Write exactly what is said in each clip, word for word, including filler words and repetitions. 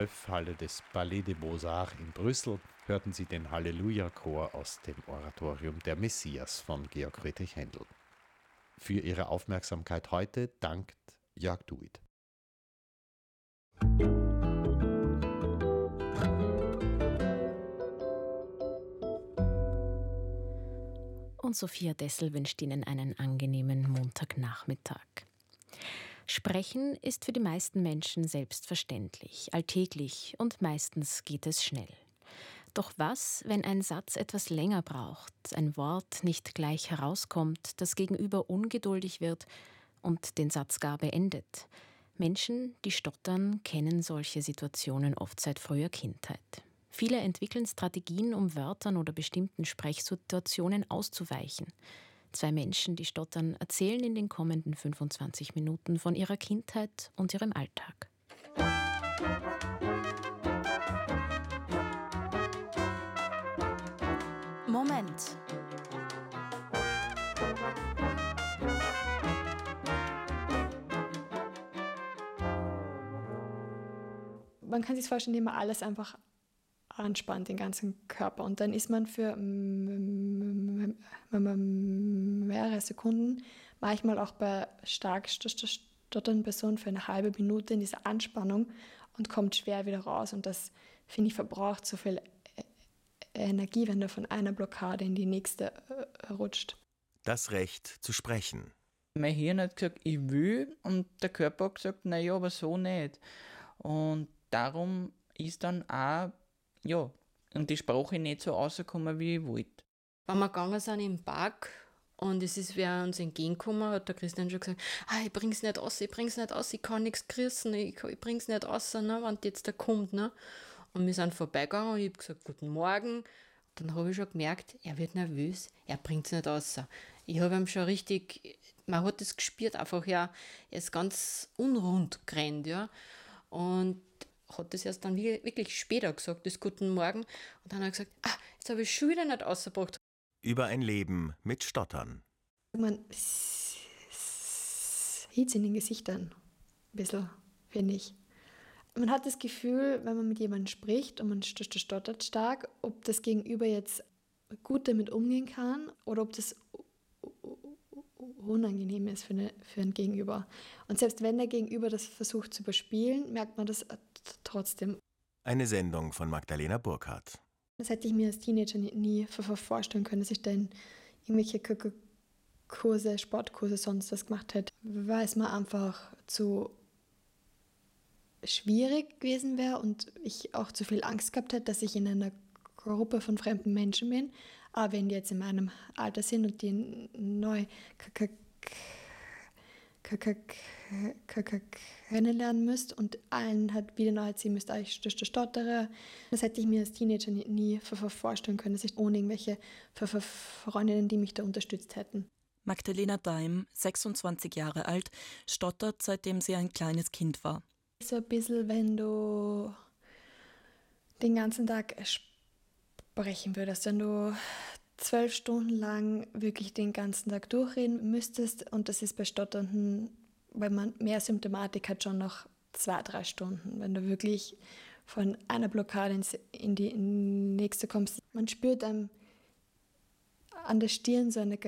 Halle des Palais des Beaux-Arts in Brüssel hörten Sie den Halleluja-Chor aus dem Oratorium Der Messias von Georg Friedrich Händel. Für Ihre Aufmerksamkeit heute dankt Jörg Duit. Und Sophia Dessel wünscht Ihnen einen angenehmen Montagnachmittag. Sprechen ist für die meisten Menschen selbstverständlich, alltäglich und meistens geht es schnell. Doch was, wenn ein Satz etwas länger braucht, ein Wort nicht gleich herauskommt, das Gegenüber ungeduldig wird und den Satz gar beendet? Menschen, die stottern, kennen solche Situationen oft seit früher Kindheit. Viele entwickeln Strategien, um Wörtern oder bestimmten Sprechsituationen auszuweichen. Zwei Menschen, die stottern, erzählen in den kommenden fünfundzwanzig Minuten von ihrer Kindheit und ihrem Alltag. Moment. Man kann sich vorstellen, indem man alles einfach anspannt, den ganzen Körper. Und dann ist man für mehrere Sekunden, manchmal auch bei stark stotternden Personen für eine halbe Minute in dieser Anspannung und kommt schwer wieder raus. Und das, finde ich, verbraucht so viel Energie, wenn du von einer Blockade in die nächste rutscht. Das Recht zu sprechen. Mein Hirn hat gesagt, ich will, und der Körper hat gesagt, naja, aber so nicht. Und darum ist dann auch, ja, und die Sprache nicht so rausgekommen, wie ich wollte. Wenn wir gegangen sind im Park und es ist wer uns entgegengekommen, hat der Christian schon gesagt, ah, ich bring's nicht raus, ich bring's nicht raus, ich kann nichts grüßen, ich, ich bring's nicht raus, ne, wenn jetzt der kommt. Ne. Und wir sind vorbeigegangen und ich habe gesagt, guten Morgen. Dann habe ich schon gemerkt, er wird nervös, er bringt's nicht raus. Ich habe ihm schon richtig, man hat das gespürt, einfach, ja, er ist ganz unrund gerannt, ja. Und hat das erst dann wirklich später gesagt, das Guten Morgen. Und dann hat er gesagt, ah, jetzt habe ich schon wieder nicht rausgebracht. Über ein Leben mit Stottern. Man sieht es in den Gesichtern ein bisschen, finde ich. Man hat das Gefühl, wenn man mit jemandem spricht und man stottert stark, ob das Gegenüber jetzt gut damit umgehen kann oder ob das unangenehm ist für, eine, für ein Gegenüber. Und selbst wenn der Gegenüber das versucht zu überspielen, merkt man das trotzdem. Eine Sendung von Magdalena Burkhardt. Das hätte ich mir als Teenager nie, nie vorstellen können, dass ich dann irgendwelche Kurse, Sportkurse, sonst was gemacht hätte, weil es mir einfach zu schwierig gewesen wäre und ich auch zu viel Angst gehabt hätte, dass ich in einer Gruppe von fremden Menschen bin. Aber wenn die jetzt in meinem Alter sind und die neu kennenlernen müsst und allen halt wieder neu erzählen müsst, ich stottere, das hätte ich mir als Teenager nie vorstellen können, dass ich ohne irgendwelche Freundinnen, die mich da unterstützt hätten. Magdalena Daim, sechsundzwanzig Jahre alt, stottert, seitdem sie ein kleines Kind war. So ein bisschen, wenn du den ganzen Tag sprechen würdest, wenn du zwölf Stunden lang wirklich den ganzen Tag durchreden müsstest und das ist bei Stotternden, weil man mehr Symptomatik hat, schon noch zwei, drei Stunden, wenn du wirklich von einer Blockade in die nächste kommst. Man spürt einem an der Stirn so eine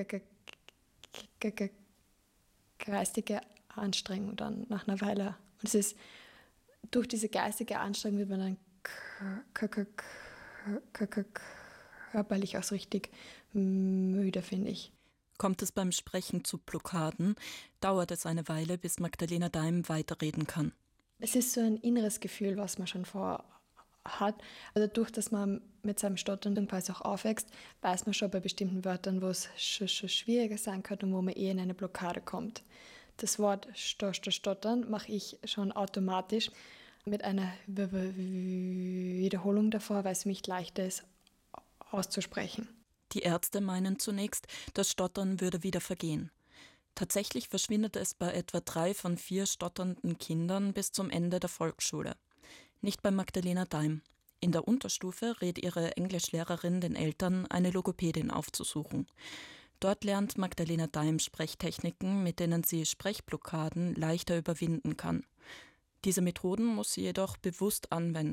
geistige Anstrengung dann nach einer Weile. Und es ist durch diese geistige Anstrengung wird man dann körperlich auch so richtig müde, finde ich. Kommt es beim Sprechen zu Blockaden, dauert es eine Weile, bis Magdalena Daim weiterreden kann. Es ist so ein inneres Gefühl, was man schon vorhat. Also durch, dass man mit seinem Stottern quasi auch aufwächst, weiß man schon bei bestimmten Wörtern, wo es schon, schon schwieriger sein könnte und wo man eher in eine Blockade kommt. Das Wort Stottern mache ich schon automatisch mit einer Wiederholung davor, weil es für mich leichter ist, auszusprechen. Die Ärzte meinen zunächst, das Stottern würde wieder vergehen. Tatsächlich verschwindet es bei etwa drei von vier stotternden Kindern bis zum Ende der Volksschule. Nicht bei Magdalena Daim. In der Unterstufe rät ihre Englischlehrerin den Eltern, eine Logopädin aufzusuchen. Dort lernt Magdalena Daim Sprechtechniken, mit denen sie Sprechblockaden leichter überwinden kann. Diese Methoden muss sie jedoch bewusst anwenden.